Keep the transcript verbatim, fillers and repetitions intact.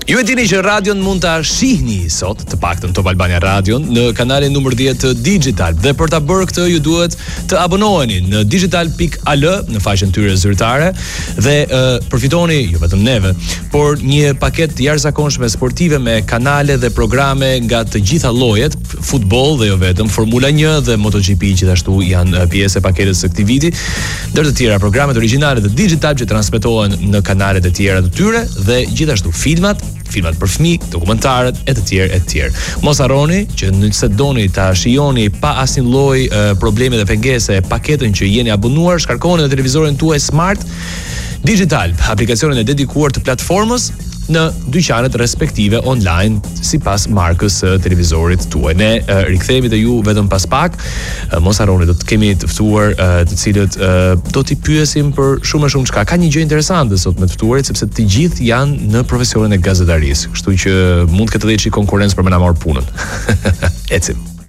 Ju e dini që radion mund ta shihni sot, të paktën Top Albania Radion, në kanalin numër dhjetë të Digital. Dhe për ta bërë këtë ju duhet të abonoheni në digital dot a l në faqen tyre zyrtare dhe uh, përfitoni jo vetëm neve, por një paketë të jashtëzakonshme sportive me kanale dhe programe nga të gjitha llojet, futboll dhe jo vetëm, Formula një dhe MotoGP gjithashtu janë pjesë e paketës së këtij viti, ndër të tjera programet origjinale të Digital që transmetohen në kanalet e tjera të tyre dhe gjithashtu filmat filmat për fëmijë, dokumentarët e të tjerë e të tjerë. Mos harroni që nëse doni ta shijoni pa asnjë lloj uh, probleme dhe pengese paketën që jeni abonuar, shkarkoni në televizorin tuaj smart Digital, aplikacionin e dedikuar të platformës në dyqanet respektive online sipas markës së televizorit tuaj. Ne uh, rikthehemi te ju vetëm pas pak. Uh, mos harroni, do të kemi të ftuar uh, të cilët uh, do t'i pyesim për shumë e shumë çka. Ka një gjë interesante sot me të ftuarit sepse të gjithë janë në profesionin e gazetarisë, kështu që mund të ketë edhe çik konkurrencë për me na marr punën. Ecim.